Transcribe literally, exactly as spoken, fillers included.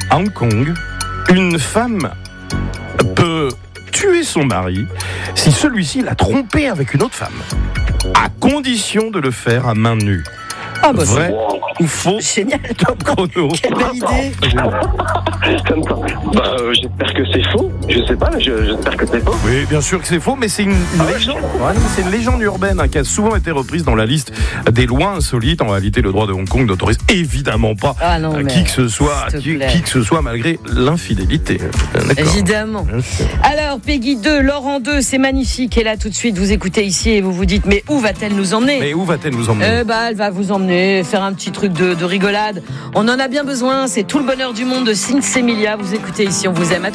À Hong Kong, une femme peut tuer son mari si celui-ci l'a trompée avec une autre femme, à condition de le faire à main nue. Ah bah Vrai c'est... ou faux? Génial. Top chrono. Quelle belle idée. Bah, euh, j'espère que c'est faux. Je sais pas, je, j'espère que c'est faux. Oui, bien sûr que c'est faux, mais c'est une, une Ah ouais, légende. Ouais, non, c'est une légende urbaine hein, qui a souvent été reprise dans la liste des lois insolites. En réalité, le droit de Hong Kong n'autorise évidemment pas Ah non, euh, mais qui que ce soit, s'il te qui, plaît. qui que ce soit, malgré l'infidélité. D'accord. Évidemment. Bien sûr. Alors, Peggy deux, Laurent deux, c'est magnifique. Et là, tout de suite, vous écoutez ici et vous vous dites, mais où va-t-elle nous emmener? Mais où va-t-elle nous emmener? Eh bah, elle va vous emmener, faire un petit truc de, de rigolade. On en a bien besoin. C'est tout le bonheur du monde de Sinsemilia. Vous écoutez ici, on vous aime. À tout